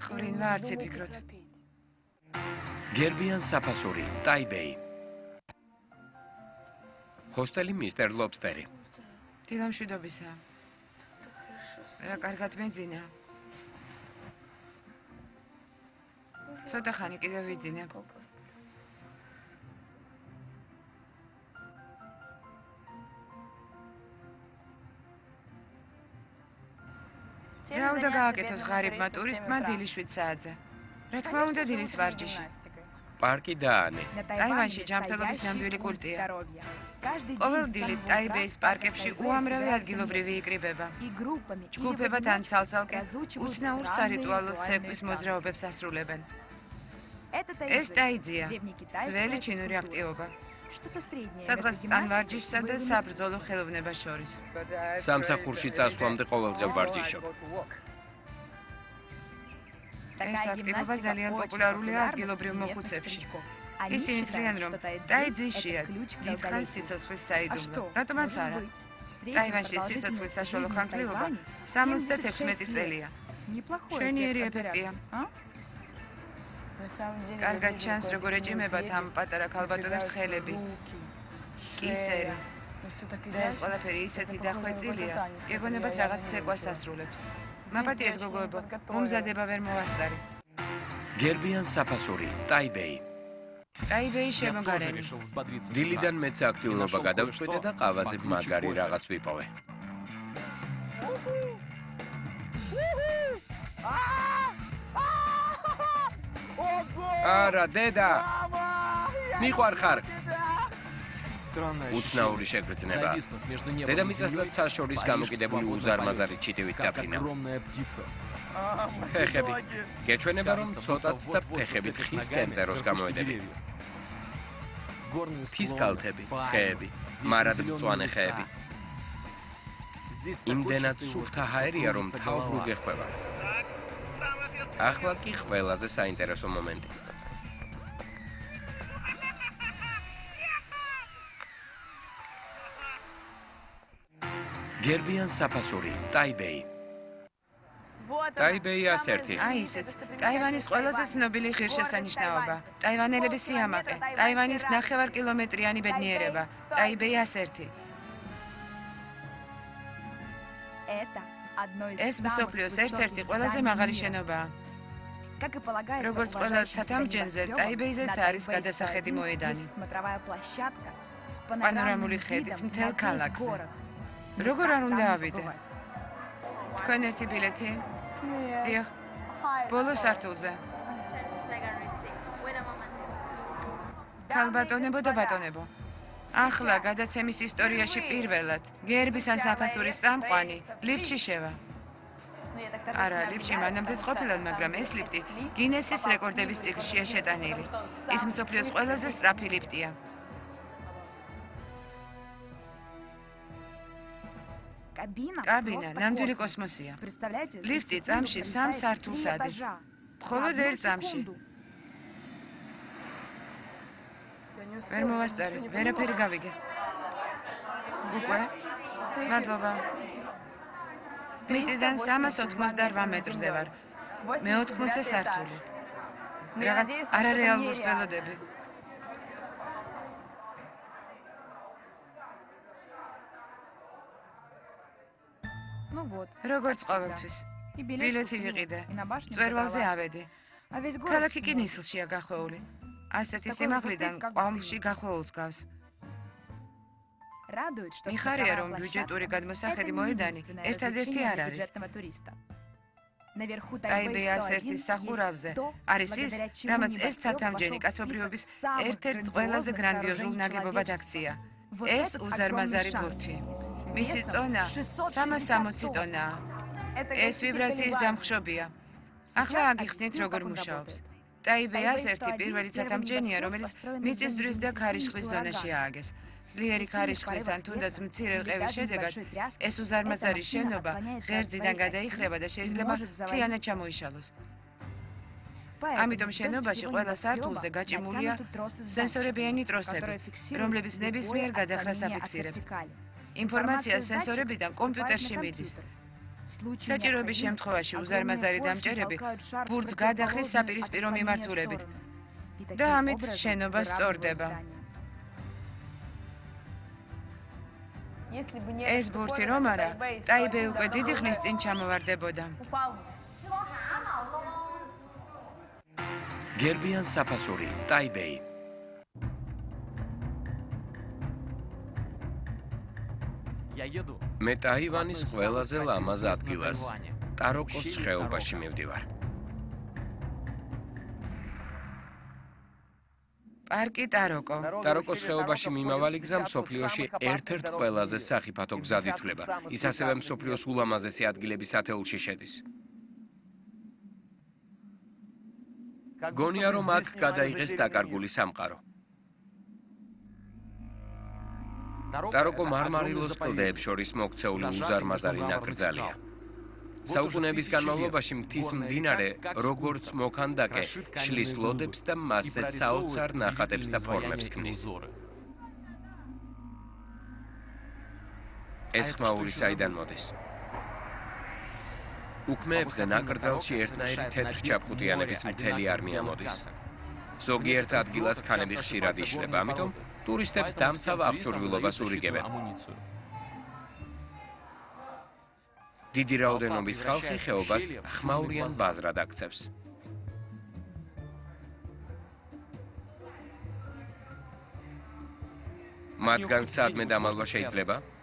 ხვრინვა არც იფიქროთ. გერბიან საფასური, ტაიბეი. ჰოსტელი მისტერ ლობსტერი. დილამშვიდობისა. რა კარგად მეძინა. ცოტა ხანი კიდევ ვიძინებ. რა უნდა გააკეთოს ღარიბმა ტურისტმა დილის 7 საათზე? რა თქმა უნდა დილის ვარჯიში. პარკი დაანე. ტაივანში ჯანმრთელობის ნამდვილი კულტია. ყოველ დილით ტაიბეის პარკებში უამრავი ადგილობრივი იკრიბება. ჯგუფებად ან ცალ-ცალკე უცნაურ სარიტუალო ცეკვის მოძრაობებს ასრულებენ. ეს ტაიძია, ძველი ჩინური აქტივობა. სადღაც თან ვარჯიშსა და საბრძოლო ხელოვნებას შორის. სამსახურში წასვლამდე ყოველდღე ვარჯიშობ. ეს აქტივობა ძალიან პოპულარულია ადგილობრივ მოხუცებში. ისინი თვლიან, რომ ტაიძიშია დიდხანს სიცოცხლის საიდუმლო. რატომაც არა? ტაივანში სიცოცხლის საშუალო ხანგრძლივობა 76 წელია. მშვენიერი ეფექტია. კარგად ჩანს, როგორ ეჭიმებათ ამ პატარა ქალბატონებს ხელები, კისერი. და ეს ყველაფერი ისეთი დახვეწილია, ეგონებათ რაღაც ცეკვას ასრულებს. მაპატიეთ გოგოებო, მომზადება ვერ მოვასწარი. გერბიან საფასური, ტაიბეი. ტაიბეი შემოგარენი. დილიდან მეც აქტიურობა გადავწყვიტე და ყავაზე მაგარი რაღაც ვიპოვე. არა, დედა! მიყვარხარ! უცნაური შეგრძნება. დედამიწას და ცას შორის გამოკიდებული უზარმაზარი ჩიტივით დაფრინა. ფეხები. გეჩვენება, რომ ცოტაც და ფეხებით ხის კენწეროს გამოედები. ხის კალთები, ხეები, მარად მწვანე ხეები. იმდენად სუფთა ჰაერია, რომ თავბრუ გეხვევა. ახლა კი ყველაზე საინტერესო მომენტი. გერბიან საფასური, ტაიბეი. ტაიბეი ასერთი. აი ისეც, ტაივანის ყველაზე ცნობილი ღირსშესანიშნაობა. ტაივანელების სიამაყე, ტაივანის 9 კილომეტრიანი ბედნიერება. ტაიბეი ასერთი. ეს მსოფლიოს ერთ-ერთი ყველაზე მაღალი შენობაა. როგორც ყველა ცათამბჯენზე, ტაიბეიზეც არის გადასახედი მოედანი. პანორამული ხედით მთელ ქალაქზე. როგორ არ უნდა ავიდე? თქვენ ერთი ბილეთი? დიახ. ბოლო სართულზე. ქალბატონებო და ბატონებო. ახლა გადაცემის ისტორიაში პირველად გერბის ან საფასურის წამყვანი ლიფტში შევა. არა, ლიფტში მანამდეც ყოფილად, მაგრამ ეს ლიფტი გინესის რეკორდების წიგნშია შეტანილი. ის მსოფლიოს ყველაზე სწრაფი ლიფტია. კაბინა ნამდვილი კოსმოსია. ლიფტი წამში 3 სართულს ადის. მხოლოდ ერთ წამში. ვერ მოვასწარი, ვერაფერი გავიგე. უკვე? მადლობა. მიწიდან 388 მეტრზე ვარ. მე-80-ე სართული. რაღაც არარეალურს ველოდები. როგორც ყოველთვის. ბილეთი ვიყიდე. მწვერვალზე ავედი. ქალაქი კი ნისლშია გახვეული. ასეთი სიმაღლიდან ყვავილში გახვეულს გავს. მიხარია, რომ ბიუჯეტური გადმოსახედი მოედანი ერთადერთი არ არის. ტაიბეი ასერთის სახურავზე არის ის, რამაც ეს ცათამბჯენი კაცობრიობის ერთ-ერთ ყველაზე გრანდიოზულ ნაგებობად აქცია. ეს უზარმაზარი ბურთი. მისი წონა 360 ტონაა. ეს ვიბრაციის დამხშობია. ახლა აგიხსნით, როგორ მუშაობს. ტაიბეი ასერთი პირველი ცათამბჯენია, რომელიც მიწისძვრის და ქარიშხლის ზონაში ააგეს. ძლიერი ქარიშხლის ან თუნდაც მცირე რყევის შედეგად ეს უზარმაზარი შენობა ღერძიდან გადაიხრება და შეიძლება მთლიანად ჩამოიშალოს. ამიტომ შენობაში ყველა სართულზე გაჭიმულია სენსორებიანი ტროსები, რომლებიც ნებისმიერ გადახრას აფიქსირებს. ინფორმაცია სენსორებიდან კომპიუტერში მიდის. საჭიროების შემთხვევაში უზარმაზარი დამჭერები ბურთს გადახრის საპირისპირო მიმართულებით და ამით შენობა სწორდება. ეს ბურთი რომ არა, ტაიბეი უკვე დიდი ხნის წინ ჩამოვარდებოდა. გერბიან საფასური, ტაიბეი. მე ტაივანის ყველაზე ლამაზ ადგილას, ტაროკოს ხეობაში მივდივარ. პარკი ტაროკო. ტაროკოს ხეობაში მიმავალი გზა მსოფლიოში ერთ-ერთ ყველაზე სახიფათო გზად ითვლება. ის ასევე მსოფლიოს ულამაზესი ადგილების ათეულში შედის. გონია რომ აქ გადაიღეს დაკარგული სამყარო. ტაროკო მარმარილოს კლდეებს შორის მოქცეული უზარმაზარი ნაკრძალია. საუკუნეების განმავლობაში მთის მდინარე, როგორც მოქანდაკე, შლის ლოდებს და მასზე საოცარ ნახატებს და ფორმებს ქმნის. ეს ხმაური საიდან მოდის? უქმეებზე ნაკრძალში ერთნაირი თეთრ-ჩაფხუტიანების მთელი არმია მოდის. ზოგიერთ ადგილას ქანები ხშირად იშლება, ამიტომ ტურისტებს დამცავ აღჭურვილობას ურიგებენ. დიდი რაოდენობის ხალხი ხეობას ხმაურიან ბაზრად აქცევს. მათგან სადმე დამალვა შეიძლება?